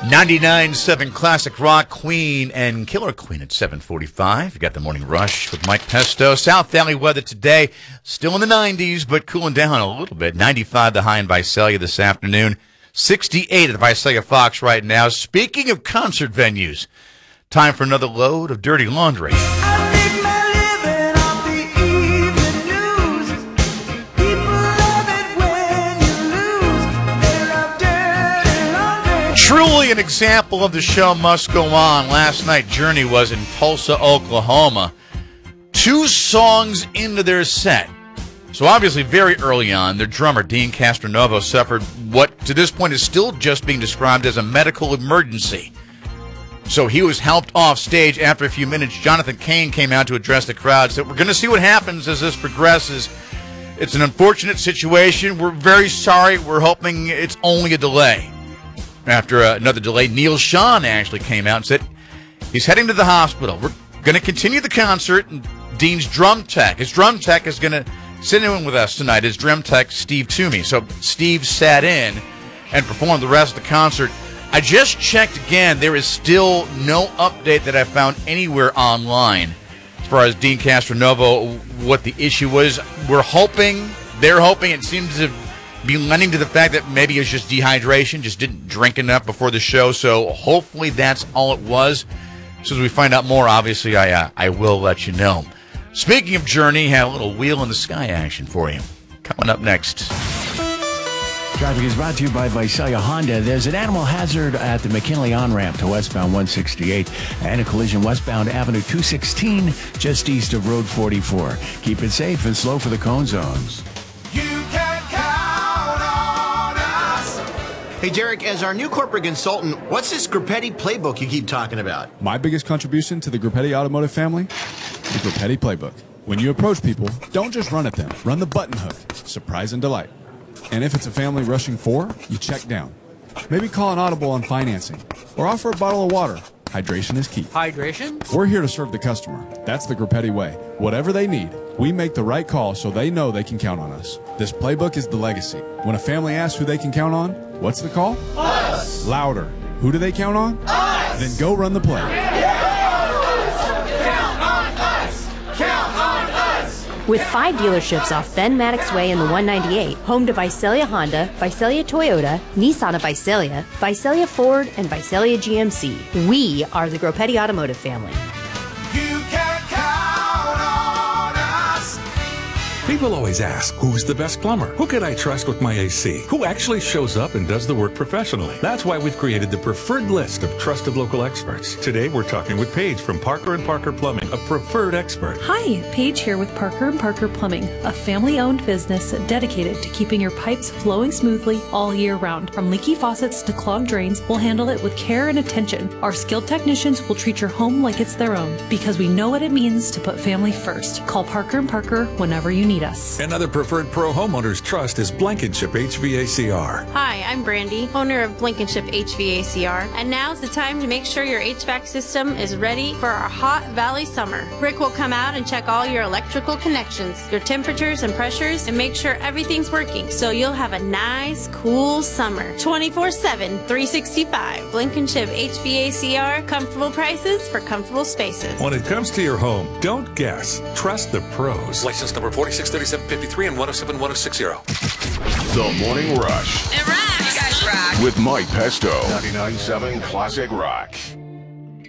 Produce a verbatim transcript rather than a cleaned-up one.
ninety-nine point seven Classic Rock, Queen and Killer Queen at seven forty-five. You got the Morning Rush with Mike Pesto. South Valley weather today, still in the nineties, but cooling down a little bit. ninety-five the high in Visalia this afternoon. sixty-eight at the Visalia Fox right now. Speaking of concert venues, time for another load of dirty laundry. Truly an example of the show must go on. Last night, Journey was in Tulsa, Oklahoma. Two songs into their set. So obviously very early on, their drummer, Dean Castronovo, suffered what to this point is still just being described as a medical emergency. So he was helped off stage. After a few minutes, Jonathan Cain came out to address the crowd. Said, we're going to see what happens as this progresses. It's an unfortunate situation. We're very sorry. We're hoping it's only a delay. After uh, another delay, Neil Sean actually came out and said he's heading to the hospital. We're going to continue the concert, and Dean's drum tech, his drum tech is going to sit in with us tonight, his drum tech, Steve Toomey. So Steve sat in and performed the rest of the concert. I just checked again. There is still no update that I found anywhere online as far as Dean Castronovo, what the issue was. We're hoping, they're hoping, it seems to be lending to the fact that maybe it's just dehydration, just didn't drink enough before the show. So hopefully that's all it was. As soon as we find out more, obviously, I uh, I will let you know. Speaking of Journey, had a little Wheel in the Sky action for you. Coming up next. Traffic is brought to you by Visalia Honda. There's an animal hazard at the McKinley on-ramp to westbound one sixty-eight and a collision westbound Avenue two sixteen just east of Road forty-four. Keep it safe and slow for the cone zones. Hey, Derek, as our new corporate consultant, what's this Grupetti playbook you keep talking about? My biggest contribution to the Grupetti Automotive family? The Grupetti playbook. When you approach people, don't just run at them. Run the button hook. Surprise and delight. And if it's a family rushing for, you check down. Maybe call an audible on financing. Or offer a bottle of water. Hydration is key. Hydration? We're here to serve the customer. That's the Grupetti way. Whatever they need, we make the right call so they know they can count on us. This playbook is the legacy. When a family asks who they can count on, what's the call? Us! Louder. Who do they count on? Us! Then go run the play. Count on us! Count on us! With five dealerships off Ben Maddox Way in the one ninety-eight, home to Visalia Honda, Visalia Toyota, Nissan of Visalia, Visalia Ford, and Visalia G M C, we are the Grupetti Automotive family. You can count on us! People always ask, who's the best plumber? Who can I trust with my A C? Who actually shows up and does the work professionally? That's why we've created the preferred list of trusted local experts. Today, we're talking with Paige from Parker and Parker Plumbing, a preferred expert. Hi, Paige here with Parker and Parker Plumbing, a family-owned business dedicated to keeping your pipes flowing smoothly all year round. From leaky faucets to clogged drains, we'll handle it with care and attention. Our skilled technicians will treat your home like it's their own, because we know what it means to put family first. Call Parker and Parker whenever you need us. Another preferred pro homeowners trust is Blankenship H V A C R. Hi, I'm Brandy, owner of Blankenship H V A C R, and now's the time to make sure your H V A C system is ready for our hot valley summer. Rick will come out and check all your electrical connections, your temperatures and pressures, and make sure everything's working so you'll have a nice, cool summer. twenty-four seven, three sixty-five. Blankenship H V A C R, comfortable prices for comfortable spaces. When it comes to your home, don't guess. Trust the pros. License number forty-six thirty-seven fifty-three and one oh seven one oh six zero. The Morning Rush. It rocks. You guys rock. With Mike Pesto. ninety-nine point seven Classic Rock.